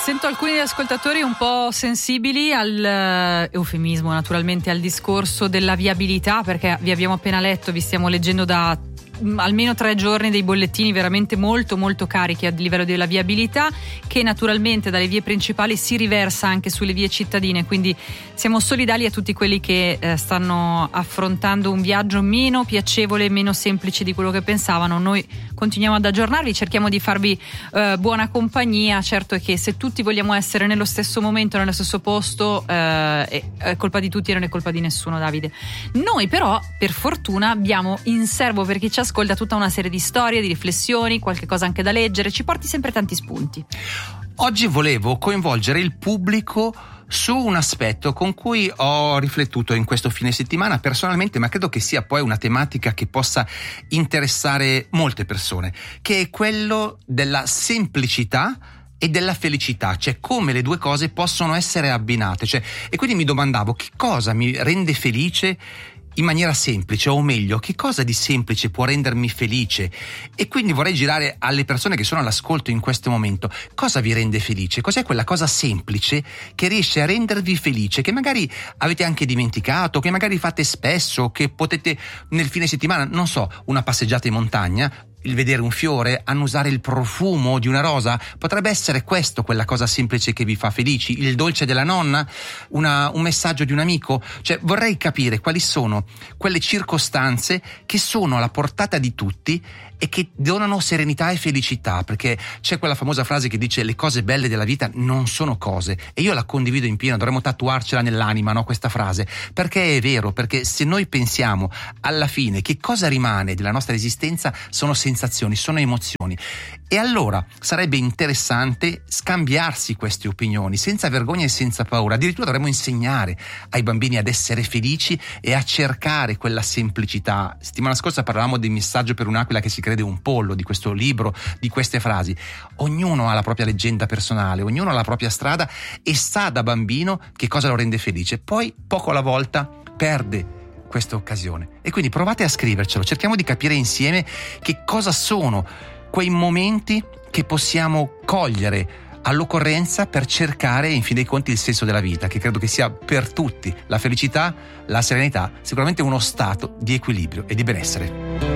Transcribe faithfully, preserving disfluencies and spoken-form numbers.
Sento alcuni ascoltatori un po' sensibili al eufemismo, naturalmente al discorso della viabilità, perché vi abbiamo appena letto, vi stiamo leggendo da almeno tre giorni dei bollettini veramente molto molto carichi a livello della viabilità, che naturalmente dalle vie principali si riversa anche sulle vie cittadine, quindi siamo solidali a tutti quelli che eh, stanno affrontando un viaggio meno piacevole, meno semplice di quello che pensavano. Noi continuiamo ad aggiornarvi, cerchiamo di farvi eh, buona compagnia. Certo è che se tutti vogliamo essere nello stesso momento, nello stesso posto, eh, è, è colpa di tutti e non è colpa di nessuno, Davide. Noi però per fortuna abbiamo in serbo, per chi ci ascolta, tutta una serie di storie, di riflessioni, qualche cosa anche da leggere, ci porti sempre tanti spunti. Oggi volevo coinvolgere il pubblico su un aspetto con cui ho riflettuto in questo fine settimana personalmente, ma credo che sia poi una tematica che possa interessare molte persone, che è quello della semplicità e della felicità, cioè come le due cose possono essere abbinate, cioè, e quindi mi domandavo che cosa mi rende felice in maniera semplice, o meglio, che cosa di semplice può rendermi felice? E quindi vorrei girare alle persone che sono all'ascolto in questo momento: cosa vi rende felice? Cos'è quella cosa semplice che riesce a rendervi felice, che magari avete anche dimenticato, che magari fate spesso, che potete nel fine settimana, non so, una passeggiata in montagna, il vedere un fiore, annusare il profumo di una rosa, potrebbe essere questo quella cosa semplice che vi fa felici, il dolce della nonna, una, un messaggio di un amico. Cioè vorrei capire quali sono quelle circostanze che sono alla portata di tutti e che donano serenità e felicità, perché c'è quella famosa frase che dice: le cose belle della vita non sono cose, e io la condivido in pieno, dovremmo tatuarcela nell'anima, no, questa frase, perché è vero, perché se noi pensiamo alla fine che cosa rimane della nostra esistenza sono sensazioni, sono emozioni, e allora sarebbe interessante scambiarsi queste opinioni senza vergogna e senza paura. Addirittura dovremmo insegnare ai bambini ad essere felici e a cercare quella semplicità. Settimana scorsa parlavamo del messaggio per un'aquila che si crede un pollo, di questo libro, di queste frasi. Ognuno ha la propria leggenda personale, ognuno ha la propria strada e sa da bambino che cosa lo rende felice. Poi poco alla volta perde questa occasione, e quindi provate a scrivercelo, cerchiamo di capire insieme che cosa sono quei momenti che possiamo cogliere all'occorrenza per cercare in fin dei conti il senso della vita, che credo che sia per tutti la felicità, la serenità, sicuramente uno stato di equilibrio e di benessere.